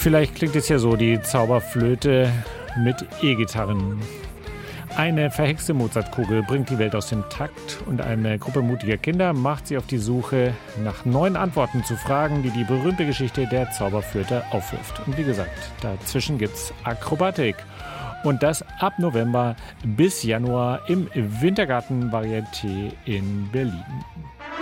Vielleicht klingt es ja so, die Zauberflöte mit E-Gitarren. Eine verhexte Mozartkugel bringt die Welt aus dem Takt und eine Gruppe mutiger Kinder macht sie auf die Suche nach neuen Antworten zu Fragen, die die berühmte Geschichte der Zauberflöte aufwirft. Und wie gesagt, dazwischen gibt's Akrobatik. Und das ab November bis Januar im Wintergarten Varieté in Berlin.